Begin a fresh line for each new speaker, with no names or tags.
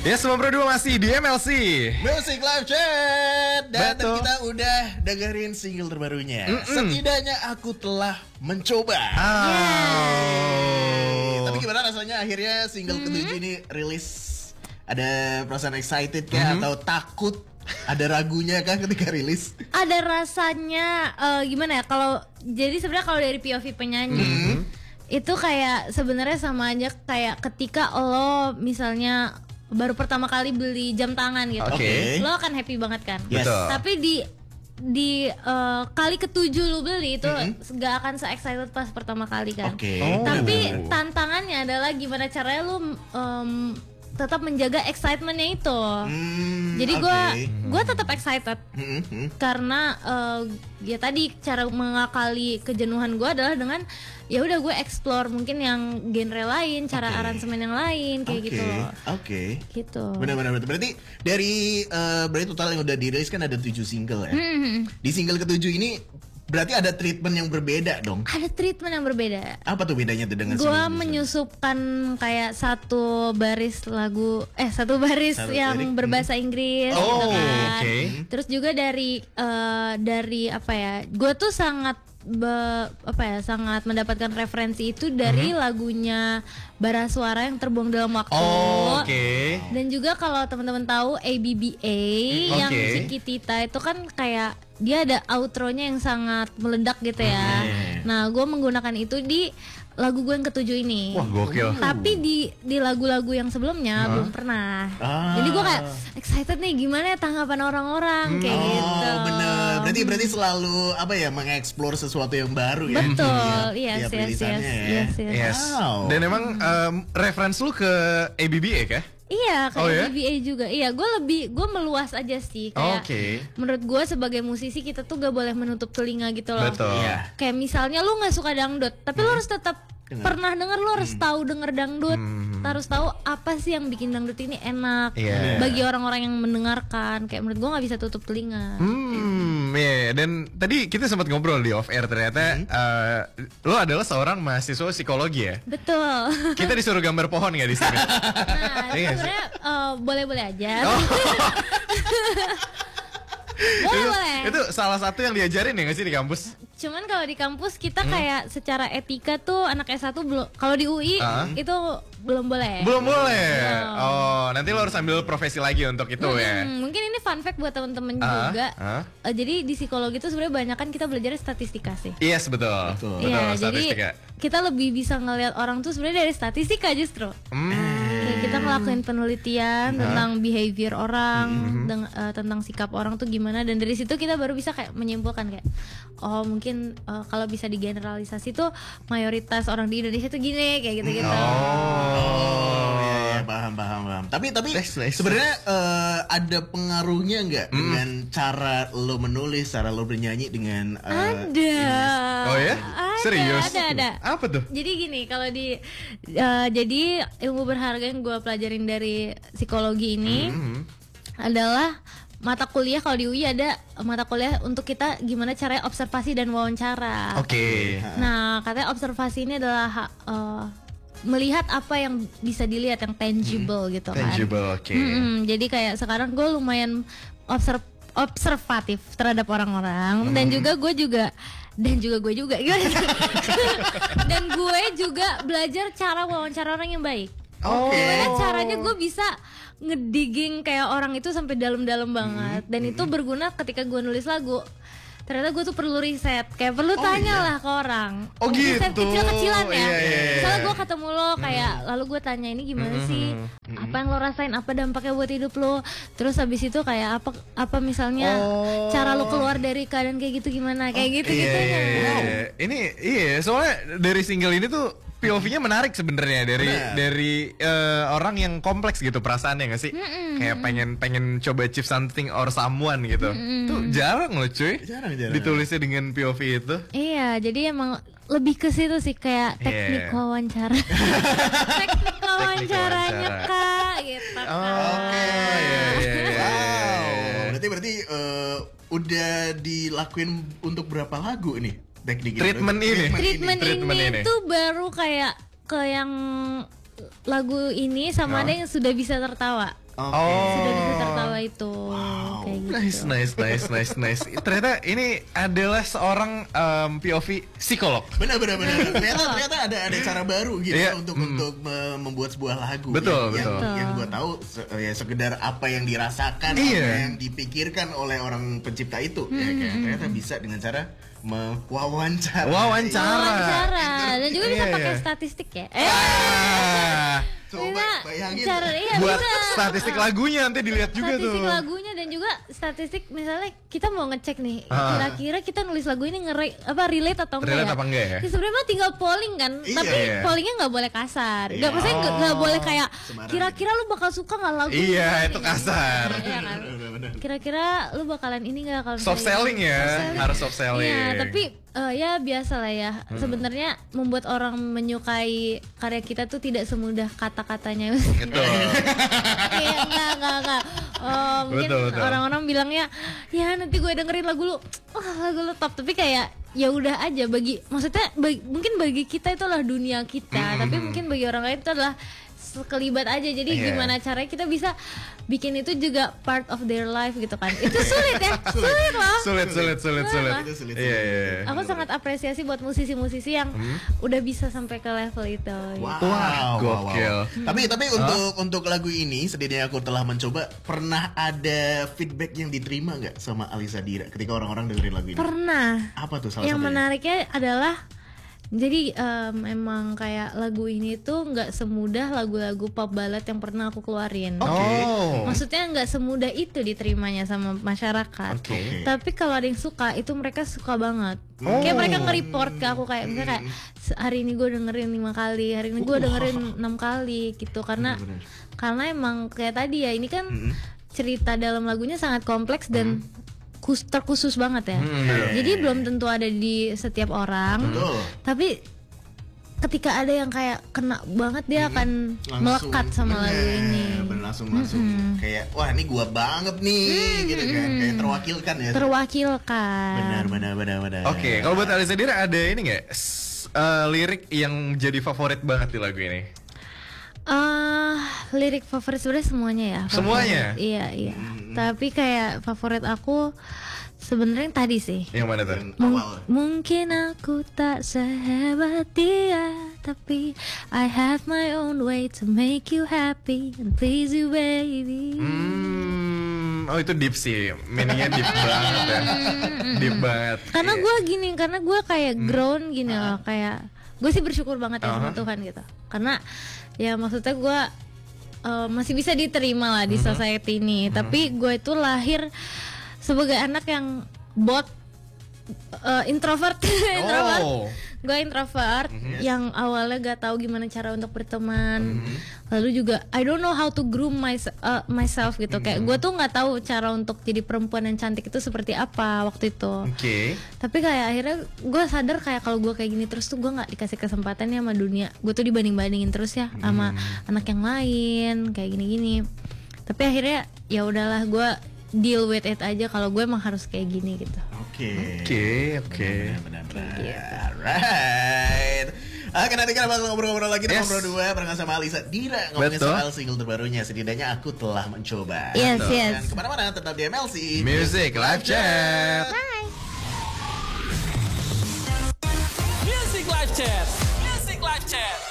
Ya, 92 masih di MLC
Music Live Chat. Dan
Betul.
kita udah dengerin single terbarunya. Setidaknya aku telah mencoba. Tapi gimana rasanya akhirnya single ketujuh ini rilis? Ada perasaan excited kah atau takut? Ada ragunya kah ketika rilis?
Ada rasanya gimana ya? Kalau jadi sebenarnya kalau dari POV penyanyi itu kayak sebenarnya sama aja kayak ketika lo misalnya baru pertama kali beli jam tangan gitu.
Oke.
Lo akan happy banget kan?
Yes.
Betul.
Tapi di kali ketujuh lu beli itu gak akan se-excited pas pertama kali kan.
Oke.
Tapi tantangannya adalah gimana caranya lu tetap menjaga excitementnya itu. Jadi gue tetap excited karena ya tadi cara mengakali kejenuhan gue adalah dengan ya udah gue explore mungkin yang genre lain, cara aransemen yang lain kayak gitu loh.
Oke.
Gitu.
Benar-benar berarti dari berarti total yang udah dirilis kan ada 7 single ya. Di single ketujuh ini berarti ada treatment yang berbeda dong.
Ada treatment yang berbeda.
Apa tuh bedanya tuh dengan
Gue
single
menyusupkan kayak satu baris yang
lirik.
berbahasa Inggris
Oh,
gitu kan.
oke.
Terus juga dari apa ya? Gue tuh sangat sangat mendapatkan referensi itu dari lagunya Bara Suara yang Terbuang Dalam Waktu.
Oh, oke.
Dan juga kalau teman-teman tahu ABBA yang Chiquitita itu kan kayak dia ada outronya yang sangat meledak gitu ya. Nah, gue menggunakan itu di lagu gue yang ketujuh ini.
Wah, gokil.
Tapi di lagu-lagu yang sebelumnya belum pernah. Jadi gue kayak excited nih gimana ya tanggapan orang-orang kayak gitu.
Oh bener, berarti selalu apa ya mengeksplor sesuatu yang baru ya.
Betul,
Tiap rilisannya ya.
Yes.
Wow.
Dan emang reference lu ke ABBA kah?
Iya, kayak
Oh, ya?
ABBA juga. Iya, gue meluas aja sih kayak.
Oke.
Menurut gue sebagai musisi kita tuh gak boleh menutup telinga gitu loh.
Betul.
Iya.
Kayak misalnya lu nggak suka dangdut, tapi lu harus tetap pernah denger, lu harus tahu denger dangdut, harus tahu apa sih yang bikin dangdut ini enak
Iya.
bagi orang-orang yang mendengarkan. Kayak menurut gue nggak bisa tutup telinga.
Iya. Dan tadi kita sempat ngobrol di off air ternyata lo adalah seorang mahasiswa psikologi ya.
Betul.
Kita disuruh gambar pohon nggak di sini?
Nah,
Iya nggak sih?
sebenarnya boleh-boleh aja.
Oh.
Boleh.
Itu salah satu yang diajarin ya nggak sih di kampus?
Cuman kalau di kampus kita kayak secara etika tuh anak S1 belum, kalau di UI itu belum boleh.
Belum boleh. Oh, nanti lo harus ambil profesi lagi untuk itu ya.
Mungkin ini fun fact buat temen-temen juga. Jadi di psikologi itu sebenarnya banyak kan kita belajar statistika sih.
Yes, betul. Betul,
Iya,
statistika.
jadi kita lebih bisa ngelihat orang tuh sebenarnya dari statistika justru. Kayak kita ngelakuin penelitian tentang behavior orang, tentang sikap orang tuh gimana, dan dari situ kita baru bisa kayak menyimpulkan kayak oh mungkin kalau bisa digeneralisasi tuh mayoritas orang di Indonesia tuh gini kayak gitu-gitu.
Oh iya, paham. Tapi
Nice.
sebenarnya ada pengaruhnya nggak dengan cara lo menulis, cara lo bernyanyi dengan
Ada.
Oh ya? Serius?
Ada.
Apa tuh?
Jadi gini, kalau jadi ilmu berharga yang gue pelajarin dari psikologi ini adalah mata kuliah. Kalau di UI ada mata kuliah untuk kita gimana caranya observasi dan wawancara.
Oke.
Nah, katanya observasi ini adalah melihat apa yang bisa dilihat, yang tangible gitu kan.
Tangible, oke.
Jadi kayak sekarang gue lumayan observatif terhadap orang-orang, dan juga gue juga gimana? Dan gue juga belajar cara wawancara orang yang baik. Gimana caranya gue bisa ngedigging kayak orang itu sampai dalam-dalam banget, dan itu berguna ketika gue nulis lagu. Ternyata gue tuh perlu riset, kayak perlu tanya lah ke orang.
Oh
Riset
gitu.
kecil-kecilan ya.
Iya.
Misalnya gue ketemu lo kayak, lalu gue tanya ini gimana sih, apa yang lo rasain, apa dampaknya buat hidup lo. Terus habis itu kayak apa misalnya cara lo keluar dari keadaan kayak gitu gimana, kayak gitu gitu ya.
Ini soalnya dari single ini tuh POV-nya menarik sebenarnya dari orang yang kompleks gitu perasaannya nggak sih? Kayak pengen coba achieve something or someone gitu. Tuh jarang loh cuy.
Jarang.
Ditulisnya dengan POV itu.
Iya, jadi emang lebih ke situ sih kayak teknik wawancara. Teknik wawancaranya Kak gitu.
Oke.
Wow. Berarti udah dilakuin untuk berapa lagu nih?
Treatment ini
tuh baru kayak ke yang lagu ini sama ada yang sudah bisa tertawa. Sudah bisa tertawa itu. Kayak gitu.
Nice. Ternyata ini adalah seorang POV psikolog.
Benar. Ternyata ada cara baru gitu untuk membuat sebuah lagu.
Betul.
Yang gue tahu ya sekedar apa yang dirasakan, apa yang dipikirkan oleh orang pencipta itu. Ya kan? Ternyata bisa dengan cara wawancara.
Dan juga bisa pakai statistik ya.
Coba bayangin.
Buat statistik lagunya nanti dilihat juga tuh.
Statistik lagunya dan juga statistik misalnya kita mau ngecek nih kira-kira kita nulis lagu ini relate atau enggak
relate apa enggak ya?
Sebenarnya tinggal polling kan, tapi pollingnya nggak boleh kasar. Nggak maksudnya nggak boleh kayak kira-kira lu bakal suka nggak lagu?
Iya itu kasar.
Iya kan? Kira-kira lu bakalan ini nggak kalau
soft selling ya, harus soft selling.
Iya, tapi ya biasa lah ya. Sebenarnya membuat orang menyukai karya kita tuh tidak semudah kata-katanya.
Gitu.
Iya, enggak. Mungkin
betul.
orang-orang bilangnya, ya nanti gue dengerin lagu lu, lagu lu top. Tapi kayak ya udah aja mungkin bagi kita itu adalah dunia kita, tapi mungkin bagi orang lain itu adalah sekelibat aja. Jadi gimana caranya kita bisa bikin itu juga part of their life gitu kan. Itu sulit ya. Sulit loh.
Sulit. Iya.
Aku sangat apresiasi buat musisi-musisi yang udah bisa sampai ke level itu.
Wow. Gokil.
Tapi untuk lagu ini setidaknya aku telah mencoba. Pernah ada feedback yang diterima nggak sama Alisa Dira ketika orang-orang dengerin lagu ini?
Pernah.
Apa tuh salah
yang
satunya?
menariknya adalah jadi emang kayak lagu ini tuh nggak semudah lagu-lagu pop ballad yang pernah aku keluarin. Maksudnya nggak semudah itu diterimanya sama masyarakat. Tapi kalau ada yang suka itu mereka suka banget. Kayak mereka nge-report ke aku kayak misalnya kayak hari ini gue dengerin 5 kali, hari ini gue dengerin 6 kali gitu karena emang kayak tadi ya ini kan cerita dalam lagunya sangat kompleks dan terkhusus banget ya. Jadi belum tentu ada di setiap orang. Tapi ketika ada yang kayak kena banget dia akan melekat sama lagu ini.
Langsung kayak wah ini gua banget nih gitu kan. Kayak terwakilkan ya. Benar.
Oke, kalau buat Alisa Dira ada ini nggak lirik yang jadi favorit banget di lagu ini?
Lirik favorit sebenarnya semuanya ya.
Semuanya?
Iya. Tapi kayak favorit aku sebenarnya yang tadi sih.
Yang mana tuh?
Mungkin aku tak sehebat dia, tapi I have my own way to make you happy and please you baby.
Oh itu deep sih, meaningnya deep banget ya. Deep banget.
Karena gue kayak grown gini loh, kayak gue sih bersyukur banget ya sama Tuhan gitu. Karena ya maksudnya gue masih bisa diterima lah di society ini. Tapi gue itu lahir sebagai anak yang introvert. Gue introvert yang awalnya gak tahu gimana cara untuk berteman. Lalu juga I don't know how to groom myself gitu. Kayak gue tuh nggak tahu cara untuk jadi perempuan yang cantik itu seperti apa waktu itu. Tapi kayak akhirnya gue sadar kayak kalau gue kayak gini terus tuh gue nggak dikasih kesempatannya sama dunia. Gue tuh dibanding-bandingin terus ya sama anak yang lain kayak gini-gini. Tapi akhirnya ya udahlah gue deal with it aja kalau gue emang harus kayak gini gitu.
Oke.
Benar. Alright. Nanti kita bakal ngobrol-ngobrol lagi di Ngobrol 2 bareng sama Alisa Dira ngomongin soal single terbarunya. Setidaknya aku telah mencoba.
Yes.
Dan kemana-mana tetap di MLC
Music Live Chat.
Bye.
Music Live Chat.